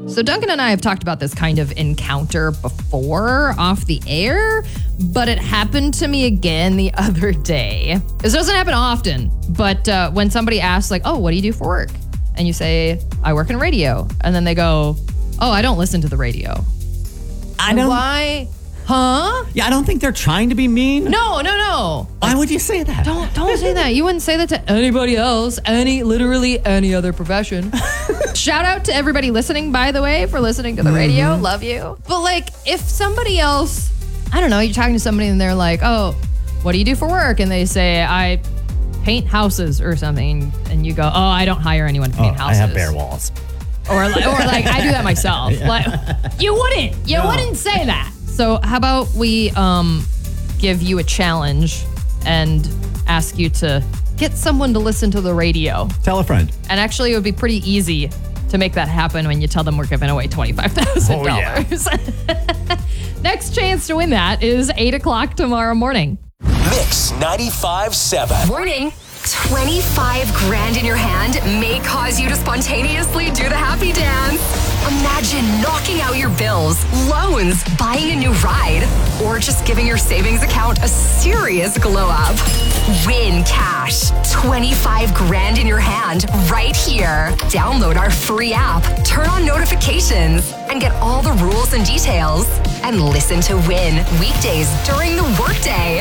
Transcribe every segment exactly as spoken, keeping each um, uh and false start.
So Duncan and I have talked about this kind of encounter before off the air, but it happened to me again the other day. This doesn't happen often, but uh, when somebody asks like, oh, what do you do for work? And you say, I work in radio. And then they go, oh, I don't listen to the radio. I don't. Why? Huh? Yeah, I don't think they're trying to be mean. No, no, no. Why would you say that? Don't don't say that. You wouldn't say that to anybody else, any literally any other profession. Shout out to everybody listening, by the way, for listening to the radio. Mm-hmm. Love you. But like, if somebody else, I don't know, you're talking to somebody and they're like, oh, what do you do for work? And they say, I paint houses or something. And you go, oh, I don't hire anyone to paint oh, houses. I have bare walls. Or like, or like I do that myself. Yeah. Like, you wouldn't. You No. wouldn't say that. So how about we um, give you a challenge and ask you to get someone to listen to the radio. Tell a friend. And actually, it would be pretty easy to make that happen when you tell them we're giving away twenty-five thousand dollars. Oh, yeah. Next chance to win that is eight o'clock tomorrow morning. Mix ninety-five seven. Warning. twenty-five grand in your hand may cause you to spontaneously do the happy dance. Imagine knocking out your bills, loans, buying a new ride, or just giving your savings account a serious glow up. Win cash. twenty-five grand in your hand right here. Download our free app, turn on notifications, and get all the rules and details. And listen to Win weekdays during the workday.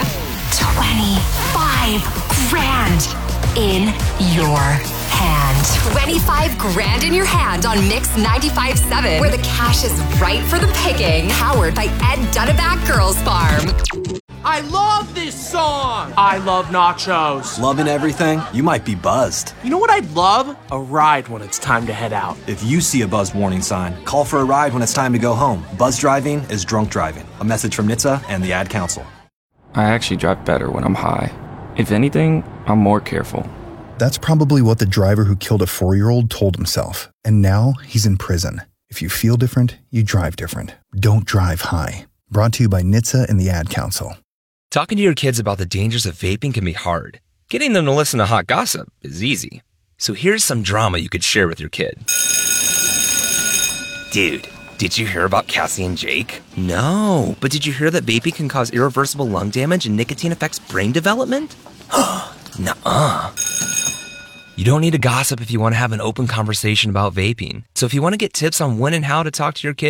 twenty-five grand in your hand. twenty-five grand in your hand on Mix ninety-five point seven, where the cash is right for the picking. Powered by Ed Dunaback Girls Farm. I love this song. I love nachos. Loving everything? You might be buzzed. You know what I'd love? A ride when it's time to head out. If you see a buzz warning sign, call for a ride when it's time to go home. Buzz driving is drunk driving. A message from N H T S A and the Ad Council. I actually drive better when I'm high. If anything, I'm more careful. That's probably what the driver who killed a four-year-old told himself. And now he's in prison. If you feel different, you drive different. Don't drive high. Brought to you by N H T S A and the Ad Council. Talking to your kids about the dangers of vaping can be hard. Getting them to listen to hot gossip is easy. So here's some drama you could share with your kid. Dude, did you hear about Cassie and Jake? No, but did you hear that vaping can cause irreversible lung damage and nicotine affects brain development? Nuh-uh. You don't need to gossip if you want to have an open conversation about vaping. So if you want to get tips on when and how to talk to your kids,